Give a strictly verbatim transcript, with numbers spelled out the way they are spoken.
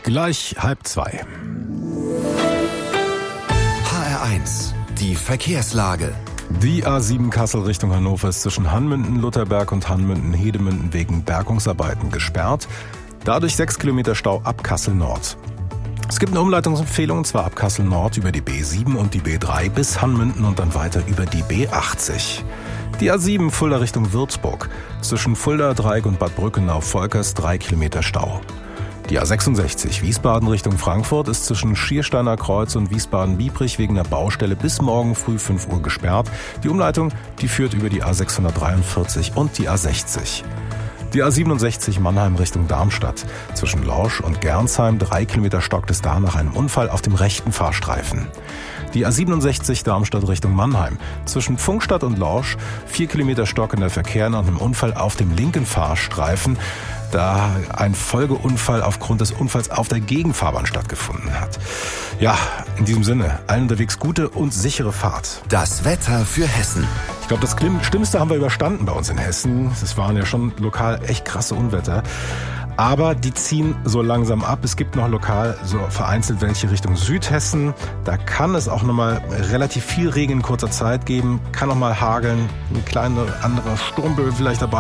Gleich halb zwei. H R eins, die Verkehrslage. Die A sieben Kassel Richtung Hannover ist zwischen Hanmünden-Lutherberg und Hanmünden-Hedemünden wegen Bergungsarbeiten gesperrt. Dadurch sechs Kilometer Stau ab Kassel Nord. Es gibt eine Umleitungsempfehlung, und zwar ab Kassel Nord über die B sieben und die B drei bis Hanmünden und dann weiter über die B achtzig. Die A sieben Fulda Richtung Würzburg. Zwischen Fulda, Dreieck und Bad Brückenau-Volkers drei Kilometer Stau. Die A sechsundsechzig Wiesbaden Richtung Frankfurt ist zwischen Schiersteiner Kreuz und Wiesbaden-Biebrich wegen der Baustelle bis morgen früh fünf Uhr gesperrt. Die Umleitung, die führt über die A sechshundertdreiundvierzig und die A sechzig. Die A siebenundsechzig Mannheim Richtung Darmstadt. Zwischen Lorsch und Gernsheim drei Kilometer stockt es da nach einem Unfall auf dem rechten Fahrstreifen. Die A siebenundsechzig Darmstadt Richtung Mannheim. Zwischen Pfungstadt und Lorsch vier Kilometer stockender Verkehr nach einem Unfall auf dem linken Fahrstreifen, da ein Folgeunfall aufgrund des Unfalls auf der Gegenfahrbahn stattgefunden hat. Ja, in diesem Sinne, allen unterwegs gute und sichere Fahrt. Das Wetter für Hessen. Ich glaube, das Schlimmste haben wir überstanden bei uns in Hessen. Das waren ja schon lokal echt krasse Unwetter. Aber die ziehen so langsam ab. Es gibt noch lokal so vereinzelt welche Richtung Südhessen. Da kann es auch nochmal relativ viel Regen in kurzer Zeit geben. Kann auch mal hageln. Ein kleiner anderer Sturmböen vielleicht dabei.